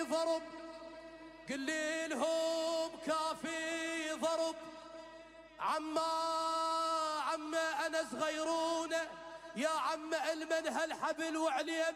ضرب، قل لهم كافي ضرب. عم أنا صغيرونة يا عم المن هالحبل وعليه